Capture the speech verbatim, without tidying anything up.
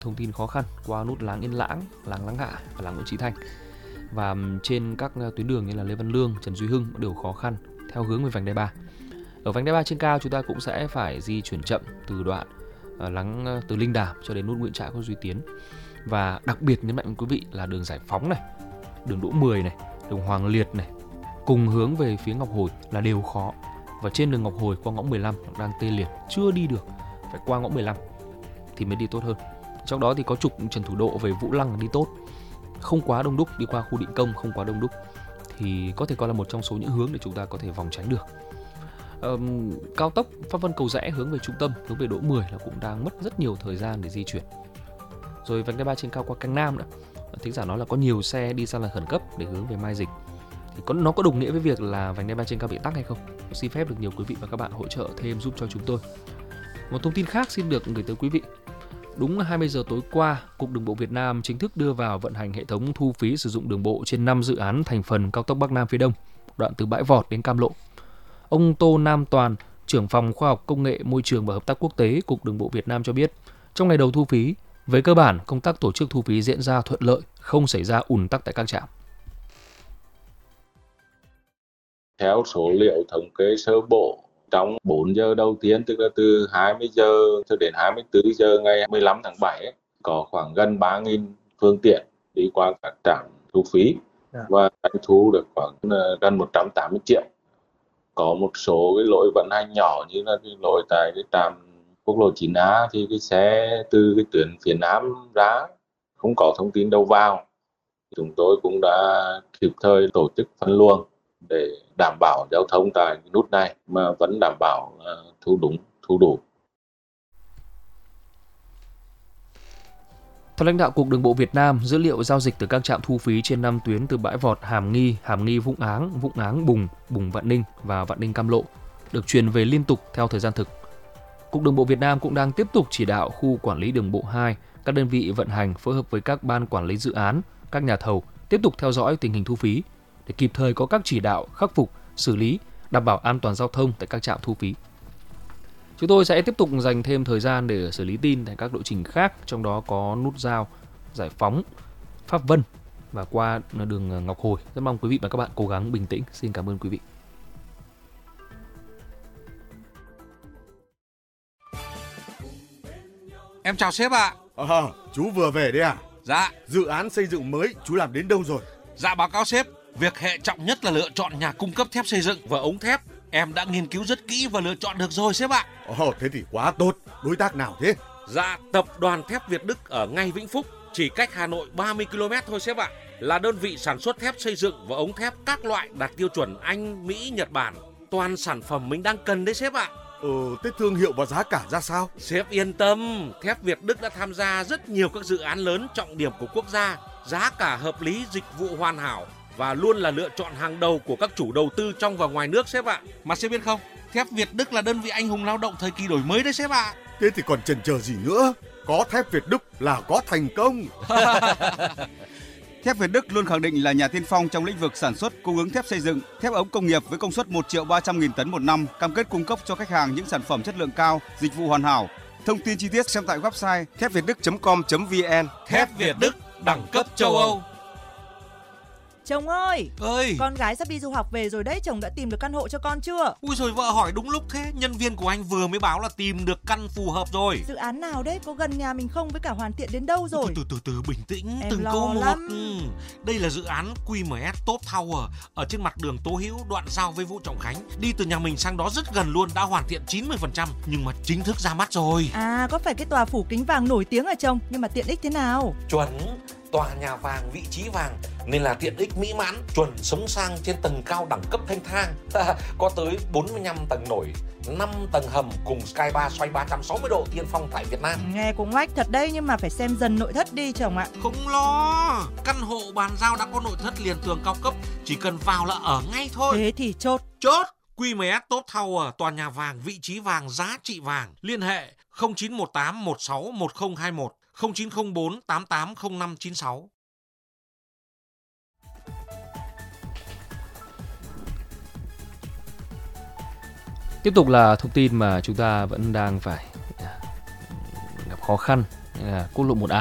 thông tin khó khăn qua nút Láng Yên Lãng, Láng Láng Hạ và Láng Nguyễn Chí Thanh. Và trên các tuyến đường như là Lê Văn Lương, Trần Duy Hưng đều khó khăn theo hướng về vành đai ba. Ở vành đai ba trên cao chúng ta cũng sẽ phải di chuyển chậm từ đoạn lắng từ Linh Đàm cho đến nút Nguyễn Trãi, Khuất Duy Tiến. Và đặc biệt nhấn mạnh với quý vị là đường Giải Phóng này, đường Đỗ Mười này, đường Hoàng Liệt này, cùng hướng về phía Ngọc Hồi là đều khó. Và trên đường Ngọc Hồi qua ngõ mười lăm đang tê liệt, chưa đi được, phải qua ngõ mười lăm thì mới đi tốt hơn. Trong đó thì có trục Trần Thủ Độ về Vũ Lăng đi tốt, không quá đông đúc, đi qua khu Định Công không quá đông đúc, thì có thể coi là một trong số những hướng để chúng ta có thể vòng tránh được. Um, cao tốc Pháp Vân Cầu Giẽ hướng về trung tâm, hướng về Đỗ Mười là cũng đang mất rất nhiều thời gian để di chuyển. Rồi vành đai ba trên cao qua Canh Nam nữa, thính giả nói là có nhiều xe đi sang làn khẩn cấp để hướng về Mai Dịch. Thì có, nó có đồng nghĩa với việc là vành đai ba trên cao bị tắc hay không? Tôi xin phép được nhiều quý vị và các bạn hỗ trợ thêm giúp cho chúng tôi. Một thông tin khác xin được gửi tới quý vị. Đúng hai mươi giờ tối qua, Cục Đường bộ Việt Nam chính thức đưa vào vận hành hệ thống thu phí sử dụng đường bộ trên năm dự án thành phần cao tốc Bắc Nam phía Đông, đoạn từ Bãi Vọt đến Cam Lộ. Ông Tô Nam Toàn, trưởng phòng khoa học công nghệ môi trường và hợp tác quốc tế Cục Đường bộ Việt Nam cho biết, trong ngày đầu thu phí, về cơ bản công tác tổ chức thu phí diễn ra thuận lợi, không xảy ra ùn tắc tại các trạm. Theo số liệu thống kê sơ bộ, trong bốn giờ đầu tiên, tức là từ hai mươi giờ cho đến hai mươi tư giờ ngày mười lăm tháng bảy, có khoảng gần ba nghìn phương tiện đi qua các trạm thu phí và doanh thu được khoảng gần một trăm tám mươi triệu. Có một số cái lỗi vận hành nhỏ như là cái lỗi tại cái trạm quốc lộ chín A thì cái xe từ cái tuyến phía Nam ra không có thông tin đâu vào. Chúng tôi cũng đã kịp thời tổ chức phân luồng để đảm bảo giao thông tại nút này mà vẫn đảm bảo uh, thu đúng, thu đủ. Theo lãnh đạo Cục Đường bộ Việt Nam, dữ liệu giao dịch từ các trạm thu phí trên năm tuyến từ Bãi Vọt, Hàm Nghi, Hàm Nghi Vũng Áng, Vũng Áng Bùng, Bùng Vạn Ninh và Vạn Ninh Cam Lộ được truyền về liên tục theo thời gian thực. Cục Đường bộ Việt Nam cũng đang tiếp tục chỉ đạo khu quản lý đường bộ hai, các đơn vị vận hành phối hợp với các ban quản lý dự án, các nhà thầu tiếp tục theo dõi tình hình thu phí để kịp thời có các chỉ đạo khắc phục, xử lý, đảm bảo an toàn giao thông tại các trạm thu phí. Chúng tôi sẽ tiếp tục dành thêm thời gian để xử lý tin tại các lộ trình khác, trong đó có nút giao Giải Phóng, Pháp Vân và qua đường Ngọc Hồi. Rất mong quý vị và các bạn cố gắng bình tĩnh. Xin cảm ơn quý vị. Em chào sếp ạ. À, chú vừa về đấy à? Dạ. Dự án xây dựng mới chú làm đến đâu rồi? Dạ báo cáo sếp, việc hệ trọng nhất là lựa chọn nhà cung cấp thép xây dựng và ống thép. Em đã nghiên cứu rất kỹ và lựa chọn được rồi sếp ạ. Ồ, thế thì quá tốt. Đối tác nào thế? Dạ, tập đoàn thép Việt Đức ở ngay Vĩnh Phúc, chỉ cách Hà Nội ba mươi ki lô mét thôi sếp ạ. Là đơn vị sản xuất thép xây dựng và ống thép các loại đạt tiêu chuẩn Anh, Mỹ, Nhật Bản. Toàn sản phẩm mình đang cần đấy sếp ạ. Ừ, thế thương hiệu và giá cả ra sao? Sếp yên tâm, thép Việt Đức đã tham gia rất nhiều các dự án lớn trọng điểm của quốc gia. Giá cả hợp lý, dịch vụ hoàn hảo và luôn là lựa chọn hàng đầu của các chủ đầu tư trong và ngoài nước sếp ạ. Mà sếp biết không, thép Việt Đức là đơn vị anh hùng lao động thời kỳ đổi mới đấy sếp ạ. Thế thì còn chần chờ gì nữa? Có thép Việt Đức là có thành công. Thép Việt Đức luôn khẳng định là nhà tiên phong trong lĩnh vực sản xuất, cung ứng thép xây dựng, thép ống công nghiệp với công suất một triệu ba trăm nghìn tấn một năm, cam kết cung cấp cho khách hàng những sản phẩm chất lượng cao, dịch vụ hoàn hảo. Thông tin chi tiết xem tại website thép việt đức chấm com chấm vn. Thép Việt Đức, đẳng cấp châu Âu. Chồng ơi, ơi, con gái sắp đi du học về rồi đấy, chồng đã tìm được căn hộ cho con chưa? Ui rồi vợ hỏi đúng lúc thế, nhân viên của anh vừa mới báo là tìm được căn phù hợp rồi. Dự án nào đấy, có gần nhà mình không, với cả hoàn thiện đến đâu rồi? Từ từ từ, từ bình tĩnh, em từng lo câu một. lắm. Ừ. Đây là dự án quy em ét Top Tower ở trên mặt đường Tố Hữu, đoạn giao với Vũ Trọng Khánh. Đi từ nhà mình sang đó rất gần luôn, đã hoàn thiện chín mươi phần trăm nhưng mà chính thức ra mắt rồi. À, có phải cái tòa phủ kính vàng nổi tiếng à chồng? Nhưng mà tiện ích thế nào? Chuẩn, tòa nhà vàng, vị trí vàng nên là tiện ích mỹ mãn, chuẩn sống sang trên tầng cao đẳng cấp thanh thang. Có tới bốn mươi lăm tầng nổi, năm tầng hầm cùng Sky Bar xoay ba trăm sáu mươi độ tiên phong tại Việt Nam. Nghe cũng oách thật đấy, nhưng mà phải xem dần nội thất đi chồng ạ. Không lo, căn hộ bàn giao đã có nội thất liền tường cao cấp, chỉ cần vào là ở ngay thôi. Thế thì chốt. Chốt. quy em ét Top Tower, tòa nhà vàng, vị trí vàng, giá trị vàng. Liên hệ không chín một tám một sáu một không hai một, không chín không bốn tám tám không năm chín sáu. Tiếp tục là thông tin mà chúng ta vẫn đang phải gặp khó khăn quốc lộ một A.